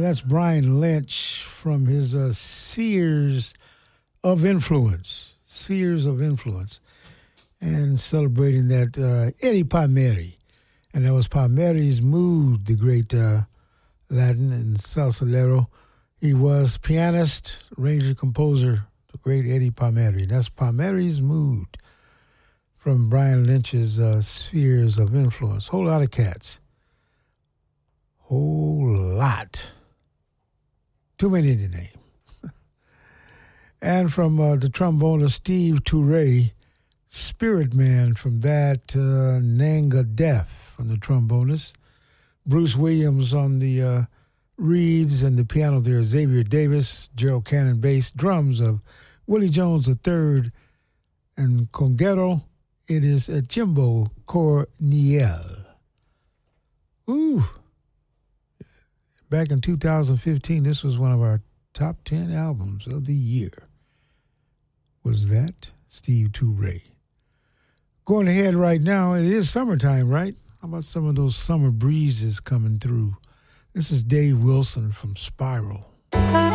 That's Brian Lynch from his Spheres of Influence. Spheres of Influence. And celebrating that Eddie Palmieri. And that was Palmieri's Mood, the great Latin and salsalero. He was pianist, arranger, composer, the great Eddie Palmieri. That's Palmieri's Mood from Brian Lynch's Spheres of Influence. Whole lot of cats. Whole lot. Too many to name. And from the trombonist Steve Turre, Spirit Man from that, Nanga Deaf from the trombonist. Bruce Williams on the reeds and the piano there, Xavier Davis, Gerald Cannon bass, drums of Willie Jones III, and conguero, it is Jimbo Corniel. Ooh. Back in 2015, this was one of our top 10 albums of the year. Was that Steve Turre? Going ahead right now, it is summertime, right? How about some of those summer breezes coming through? This is Dave Wilson from Spiral.